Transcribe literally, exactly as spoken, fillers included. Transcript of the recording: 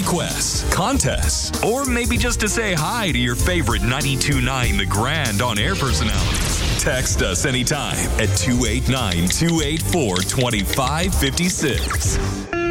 requests, contests, or maybe just to say hi to your favorite ninety-two point nine The Grand on-air personalities. Text us anytime at two eight nine, two eight four, two five five six.